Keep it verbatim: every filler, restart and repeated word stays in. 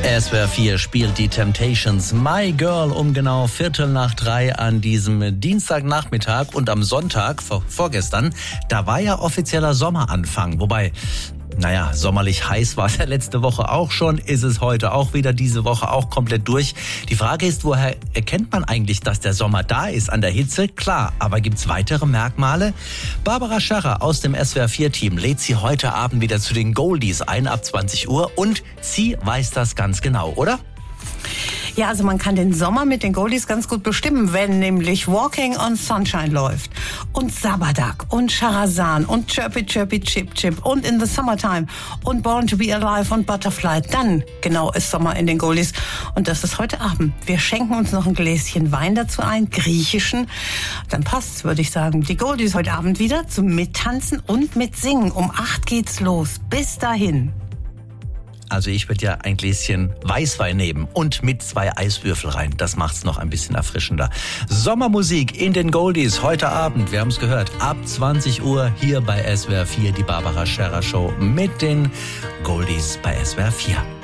S W R vier spielt die Temptations My Girl um genau Viertel nach drei an diesem Dienstagnachmittag. Und am Sonntag, vor, vorgestern, da war ja offizieller Sommeranfang. Wobei, naja, sommerlich heiß war es ja letzte Woche auch schon, ist es heute auch wieder, diese Woche auch komplett durch. Die Frage ist, woher erkennt man eigentlich, dass der Sommer da ist? An der Hitze? Klar, aber gibt's weitere Merkmale? Barbara Scherrer aus dem S W R vier Team lädt Sie heute Abend wieder zu den Goldies ein ab zwanzig Uhr und sie weiß das ganz genau, oder? Ja, also man kann den Sommer mit den Goldies ganz gut bestimmen, wenn nämlich Walking on Sunshine läuft und Sabadak und Sharazan und Chirpy Chirpy Chip Chip und In the Summertime und Born to be Alive und Butterfly. Dann genau ist Sommer in den Goldies und das ist heute Abend. Wir schenken uns noch ein Gläschen Wein dazu ein, griechischen. Dann passt's, würde ich sagen. Die Goldies heute Abend wieder zum Mittanzen und Mitsingen. Um acht geht's los. Bis dahin. Also ich würde ja ein Gläschen Weißwein nehmen und mit zwei Eiswürfel rein. Das macht's noch ein bisschen erfrischender. Sommermusik in den Goldies heute Abend, wir haben es gehört, ab zwanzig Uhr hier bei S W R vier, die Barbara Scherrer Show mit den Goldies bei S W R vier.